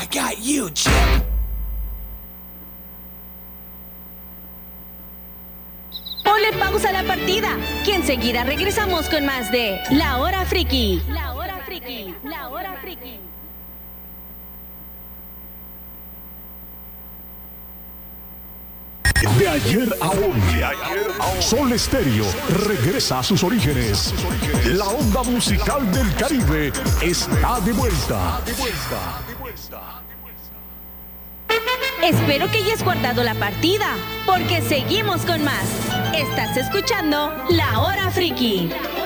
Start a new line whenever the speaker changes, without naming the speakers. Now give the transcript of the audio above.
got you, Chip.
Ponle pausa a la partida, que enseguida regresamos con más de La Hora Friki. La Hora Friki, La Hora Friki.
De ayer a hoy, Sol Estéreo regresa a sus orígenes. La onda musical del Caribe está de vuelta.
Espero que hayas guardado la partida, porque seguimos con más. Estás escuchando La Hora Friki.